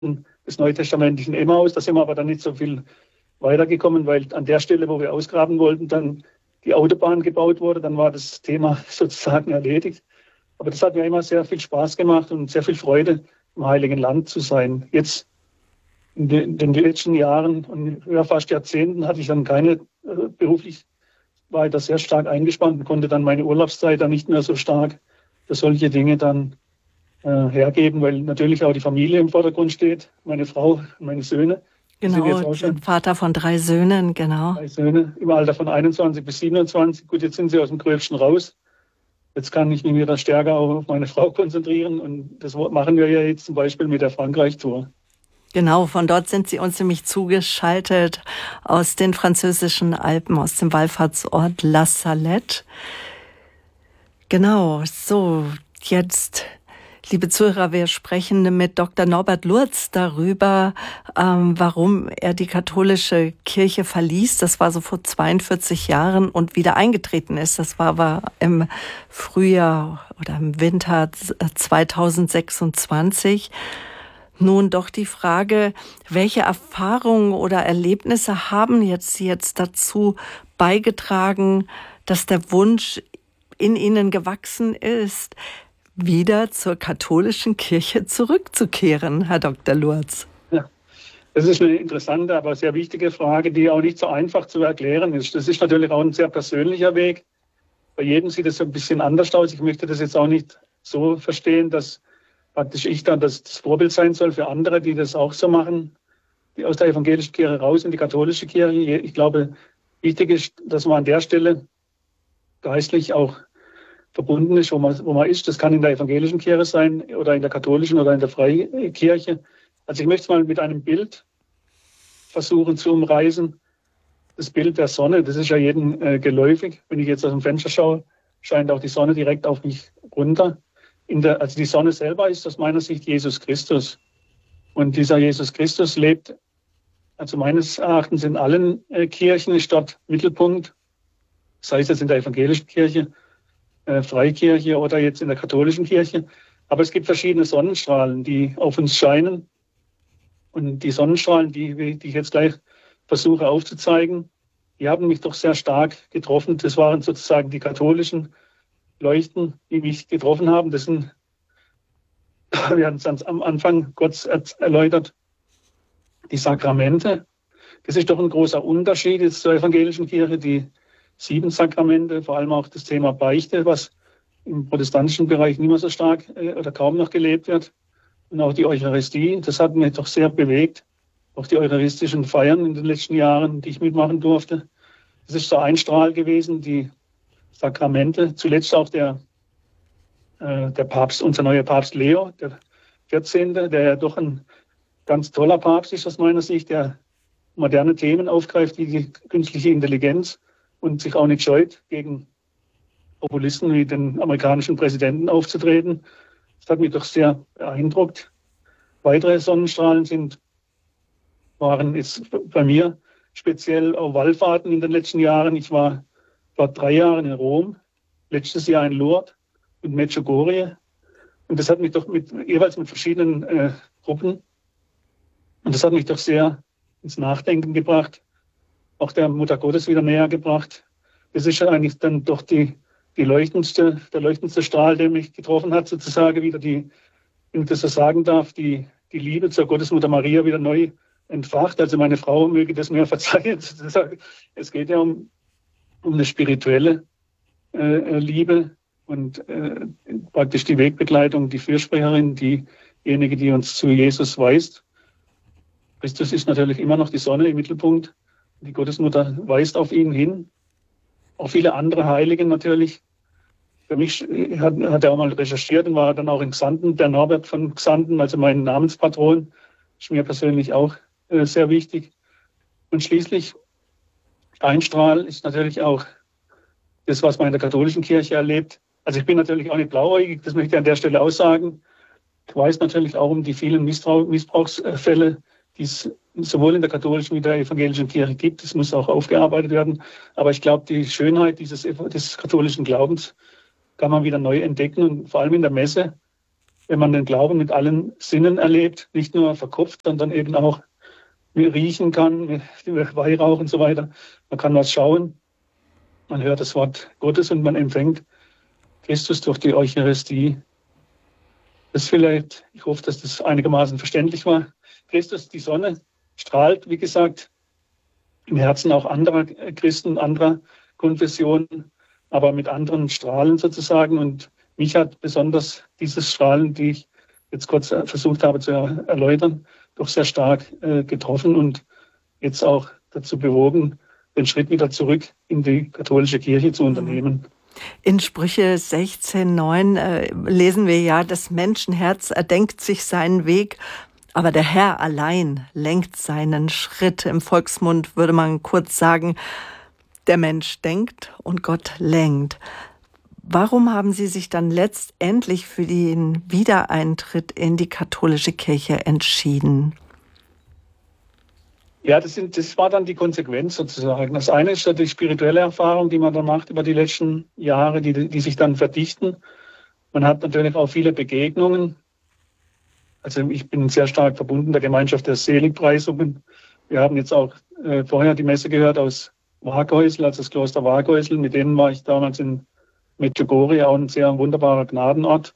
des neutestamentlichen Emmaus. Da sind wir aber dann nicht so viel weitergekommen, weil an der Stelle, wo wir ausgraben wollten, dann die Autobahn gebaut wurde. Dann war das Thema sozusagen erledigt. Aber das hat mir immer sehr viel Spaß gemacht und sehr viel Freude, im Heiligen Land zu sein. Jetzt in den letzten Jahren und ja, fast Jahrzehnten hatte ich dann keine beruflich, war ich da sehr stark eingespannt und konnte dann meine Urlaubszeit dann nicht mehr so stark für solche Dinge dann hergeben, weil natürlich auch die Familie im Vordergrund steht, meine Frau und meine Söhne. Genau, Vater von 3 Söhnen, genau. 3 Söhne im Alter von 21 bis 27. Gut, jetzt sind sie aus dem Gröbsten raus. Jetzt kann ich mich wieder stärker auch auf meine Frau konzentrieren und das machen wir ja jetzt zum Beispiel mit der Frankreich-Tour. Genau, von dort sind Sie uns nämlich zugeschaltet aus den französischen Alpen, aus dem Wallfahrtsort La Salette. Genau, so, jetzt, liebe Zuhörer, wir sprechen mit Dr. Norbert Lurz darüber, warum er die katholische Kirche verließ. Das war so vor 42 Jahren und wieder eingetreten ist. Das war aber im Frühjahr oder im Winter 2026. Nun doch die Frage, welche Erfahrungen oder Erlebnisse haben jetzt dazu beigetragen, dass der Wunsch in Ihnen gewachsen ist, wieder zur katholischen Kirche zurückzukehren, Herr Dr. Lurz? Ja, das ist eine interessante, aber sehr wichtige Frage, die auch nicht so einfach zu erklären ist. Das ist natürlich auch ein sehr persönlicher Weg. Bei jedem sieht es ein bisschen anders aus. Ich möchte das jetzt auch nicht so verstehen, dass praktisch ich dann das Vorbild sein soll für andere, die das auch so machen, die aus der evangelischen Kirche raus in die katholische Kirche. Ich glaube, wichtig ist, dass man an der Stelle geistlich auch verbunden ist, wo man ist. Das kann in der evangelischen Kirche sein oder in der katholischen oder in der Freikirche. Also ich möchte es mal mit einem Bild versuchen zu umreißen. Das Bild der Sonne, das ist ja jedem geläufig. Wenn ich jetzt aus dem Fenster schaue, scheint auch die Sonne direkt auf mich runter. Also die Sonne selber ist aus meiner Sicht Jesus Christus. Und dieser Jesus Christus lebt, also meines Erachtens in allen Kirchen, ist dort Mittelpunkt. Sei es jetzt in der evangelischen Kirche, Freikirche oder jetzt in der katholischen Kirche. Aber es gibt verschiedene Sonnenstrahlen, die auf uns scheinen. Und die Sonnenstrahlen, die ich jetzt gleich versuche aufzuzeigen, die haben mich doch sehr stark getroffen. Das waren sozusagen die katholischen Leuchten, die mich getroffen haben. Das sind, wir haben es am Anfang kurz erläutert, die Sakramente. Das ist doch ein großer Unterschied jetzt zur evangelischen Kirche, die 7 Sakramente, vor allem auch das Thema Beichte, was im protestantischen Bereich nicht mehr so stark oder kaum noch gelebt wird. Und auch die Eucharistie, das hat mich doch sehr bewegt. Auch die eucharistischen Feiern in den letzten Jahren, die ich mitmachen durfte. Das ist so ein Strahl gewesen, die Sakramente. Zuletzt auch der Papst, unser neuer Papst Leo, der 14., der ja doch ein ganz toller Papst ist aus meiner Sicht, der moderne Themen aufgreift, wie die künstliche Intelligenz und sich auch nicht scheut, gegen Populisten wie den amerikanischen Präsidenten aufzutreten. Das hat mich doch sehr beeindruckt. Weitere Sonnenstrahlen waren jetzt bei mir speziell auf Wallfahrten in den letzten Jahren. Ich war 3 Jahre in Rom, letztes Jahr in Lourdes und Medjugorje. Und das hat mich doch jeweils mit verschiedenen Gruppen, und das hat mich doch sehr ins Nachdenken gebracht, auch der Mutter Gottes wieder näher gebracht. Das ist ja eigentlich dann doch der leuchtendste Strahl, der mich getroffen hat, sozusagen wieder wenn ich das so sagen darf, die Liebe zur Gottesmutter Maria wieder neu entfacht. Also meine Frau möge das mir verzeihen. Es geht ja um eine spirituelle Liebe und praktisch die Wegbegleitung, die Fürsprecherin, diejenige, die uns zu Jesus weist. Christus ist natürlich immer noch die Sonne im Mittelpunkt. Die Gottesmutter weist auf ihn hin. Auch viele andere Heiligen natürlich. Für mich hat er auch mal recherchiert und war dann auch in Xanten, der Norbert von Xanten, also mein Namenspatron, ist mir persönlich auch sehr wichtig. Und schließlich ein Strahl ist natürlich auch das, was man in der katholischen Kirche erlebt. Also ich bin natürlich auch nicht blauäugig, das möchte ich an der Stelle aussagen. Ich weiß natürlich auch um die vielen Missbrauchsfälle, die es sowohl in der katholischen wie der evangelischen Kirche gibt. Das muss auch aufgearbeitet werden. Aber ich glaube, die Schönheit des katholischen Glaubens kann man wieder neu entdecken. Und vor allem in der Messe wenn man den Glauben mit allen Sinnen erlebt, nicht nur verkopft, sondern eben auch riechen kann, mit Weihrauch und so weiter. Man kann was schauen, man hört das Wort Gottes und man empfängt Christus durch die Eucharistie. Das vielleicht, ich hoffe, dass das einigermaßen verständlich war. Christus, die Sonne, strahlt, wie gesagt, im Herzen auch anderer Christen, anderer Konfessionen, aber mit anderen Strahlen sozusagen. Und mich hat besonders dieses Strahlen, die ich jetzt kurz versucht habe zu erläutern, doch sehr stark getroffen und jetzt auch dazu bewogen, den Schritt wieder zurück in die katholische Kirche zu unternehmen. In Sprüche 16,9 lesen wir ja, das Menschenherz erdenkt sich seinen Weg, aber der Herr allein lenkt seinen Schritt. Im Volksmund würde man kurz sagen, der Mensch denkt und Gott lenkt. Warum haben Sie sich dann letztendlich für den Wiedereintritt in die katholische Kirche entschieden? Ja, das war dann die Konsequenz sozusagen. Das eine ist ja die spirituelle Erfahrung, die man dann macht über die letzten Jahre, die sich dann verdichten. Man hat natürlich auch viele Begegnungen. Also ich bin sehr stark verbunden der Gemeinschaft der Seligpreisungen. Wir haben jetzt auch vorher die Messe gehört aus Waghäusel, also das Kloster Waghäusel. Mit denen war ich damals in Medjugorje, auch ein sehr wunderbarer Gnadenort.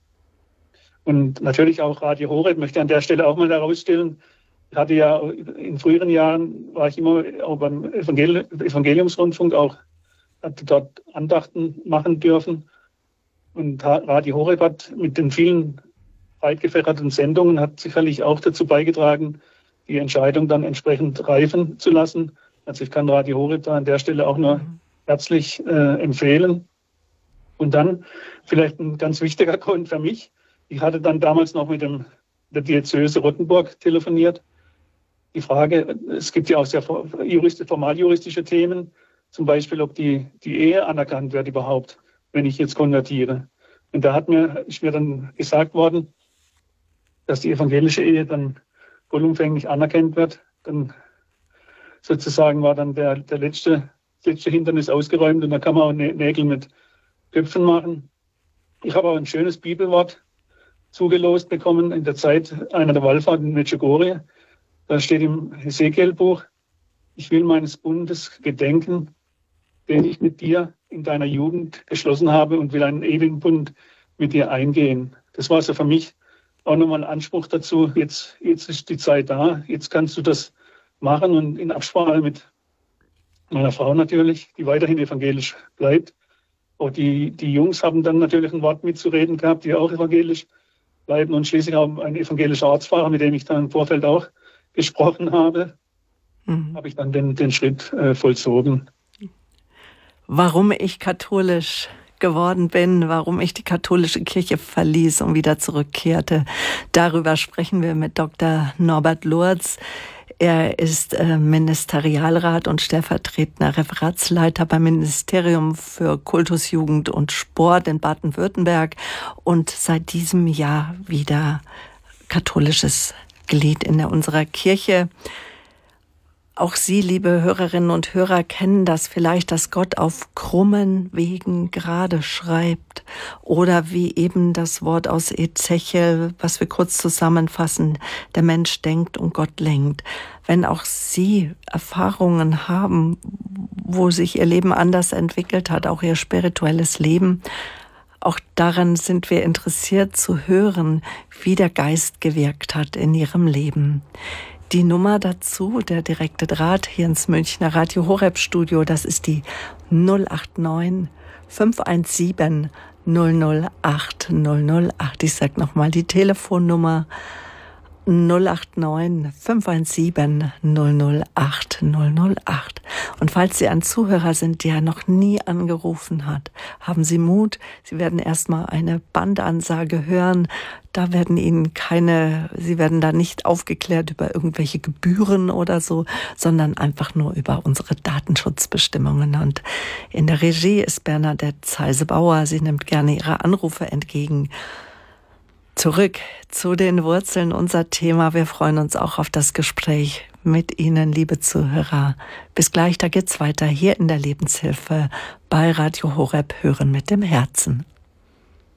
Und natürlich auch Radio Horeb möchte ich an der Stelle auch mal herausstellen. Ich hatte ja in früheren Jahren, war ich immer auch beim Evangeliumsrundfunk, hatte dort Andachten machen dürfen. Und Radio Horeb hat mit den vielen breit gefächerten Sendungen hat sicherlich auch dazu beigetragen, die Entscheidung dann entsprechend reifen zu lassen. Also ich kann Radio Horeb da an der Stelle auch nur herzlich empfehlen. Und dann vielleicht ein ganz wichtiger Grund für mich. Ich hatte dann damals noch mit der Diözese Rottenburg telefoniert. Die Frage, es gibt ja auch sehr formaljuristische Themen, zum Beispiel, ob die Ehe anerkannt wird überhaupt, wenn ich jetzt konvertiere. Und da ist mir dann gesagt worden, dass die evangelische Ehe dann vollumfänglich anerkannt wird. Dann sozusagen war dann der letzte Hindernis ausgeräumt und da kann man auch Nägel mit Köpfen machen. Ich habe auch ein schönes Bibelwort zugelost bekommen in der Zeit einer der Wallfahrten in Medjugorje. Da steht im Hesekiel-Buch: Ich will meines Bundes gedenken, den ich mit dir in deiner Jugend geschlossen habe, und will einen ewigen Bund mit dir eingehen. Das war so für mich auch nochmal ein Anspruch dazu. Jetzt ist die Zeit da, jetzt kannst du das machen, und in Absprache mit meiner Frau natürlich, die weiterhin evangelisch bleibt. Auch die Jungs haben dann natürlich ein Wort mitzureden gehabt, die auch evangelisch bleiben, und schließlich auch ein evangelischer Ortsfahrer, mit dem ich dann im Vorfeld auch gesprochen habe, habe ich dann den Schritt vollzogen. Warum ich katholisch geworden bin, warum ich die katholische Kirche verließ und wieder zurückkehrte, darüber sprechen wir mit Dr. Norbert Lurz. Er ist Ministerialrat und stellvertretender Referatsleiter beim Ministerium für Kultus, Jugend und Sport in Baden-Württemberg und seit diesem Jahr wieder katholisches Glied in unserer Kirche. Auch Sie, liebe Hörerinnen und Hörer, kennen das vielleicht, dass Gott auf krummen Wegen gerade schreibt. Oder wie eben das Wort aus Ezechiel, was wir kurz zusammenfassen: Der Mensch denkt und Gott lenkt. Wenn auch Sie Erfahrungen haben, wo sich Ihr Leben anders entwickelt hat, auch Ihr spirituelles Leben, auch daran sind wir interessiert zu hören, wie der Geist gewirkt hat in Ihrem Leben. Die Nummer dazu, der direkte Draht hier ins Münchner Radio Horeb Studio, das ist die 089 517 008 008. Ich sage nochmal die Telefonnummer: 089 517 008 008. Und falls Sie ein Zuhörer sind, der noch nie angerufen hat, haben Sie Mut. Sie werden erstmal eine Bandansage hören. Da werden Sie werden da nicht aufgeklärt über irgendwelche Gebühren oder so, sondern einfach nur über unsere Datenschutzbestimmungen. Und in der Regie ist Bernadette Zeise-Bauer. Sie nimmt gerne Ihre Anrufe entgegen. Zurück zu den Wurzeln, unser Thema. Wir freuen uns auch auf das Gespräch mit Ihnen, liebe Zuhörer. Bis gleich, da geht's weiter hier in der Lebenshilfe bei Radio Horeb. Hören mit dem Herzen.